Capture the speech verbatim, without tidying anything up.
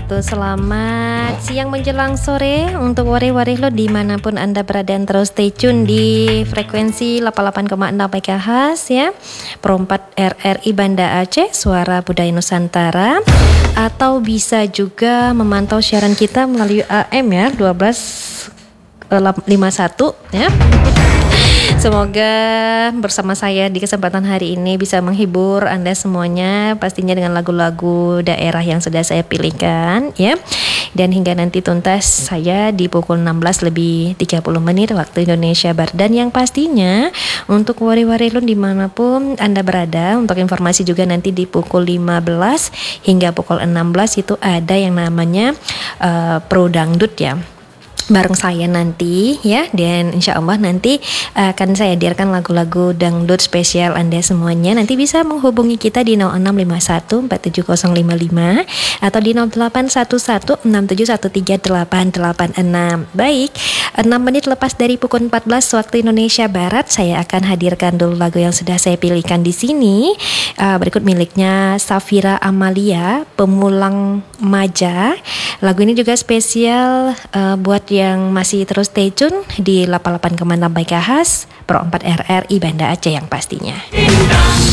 wabarakatuh. Selamat siang menjelang sore untuk warih-warih lo dimanapun Anda berada, dan terus stay tune di frekuensi delapan puluh delapan koma enam MHz ya, perempat R R I Banda Aceh, Suara Budaya Nusantara. Atau bisa juga memantau siaran kita melalui A M ya, dua belas lima puluh satu ya. Semoga bersama saya di kesempatan hari ini bisa menghibur Anda semuanya, pastinya dengan lagu-lagu daerah yang sudah saya pilihkan ya. Dan hingga nanti tuntas saya di pukul enam belas lebih tiga puluh menit waktu Indonesia Barat. Dan yang pastinya untuk wari-wari lun dimanapun Anda berada, untuk informasi juga nanti di pukul lima belas hingga pukul enam belas itu ada yang namanya uh, Pro Dangdut ya, bareng saya nanti ya. Dan insya Allah nanti akan saya hadirkan lagu-lagu dangdut spesial Anda semuanya. Nanti bisa menghubungi kita di nol enam lima satu empat tujuh nol lima lima atau di nol delapan satu satu enam tujuh satu tiga delapan delapan enam. Baik, enam menit lepas dari pukul empat belas waktu Indonesia Barat, saya akan hadirkan dulu lagu yang sudah saya pilihkan di sini. Uh, berikut miliknya Safira Amalia, Pemulang Maja. Lagu ini juga spesial uh, buat yang masih terus stay tune di delapan puluh delapan koma enam MHz, Pro empat R R I Banda Aceh yang pastinya.